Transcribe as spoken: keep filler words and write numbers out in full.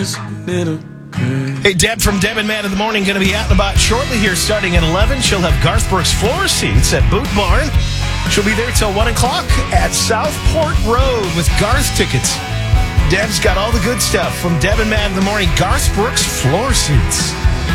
Hey, Deb from Deb and Matt in the Morning going to be out and about shortly here starting at eleven. She'll have Garth Brooks floor seats at Boot Barn. She'll be there till one o'clock at Southport Road with Garth tickets. Deb's got all the good stuff from Deb and Matt in the Morning. Garth Brooks floor seats.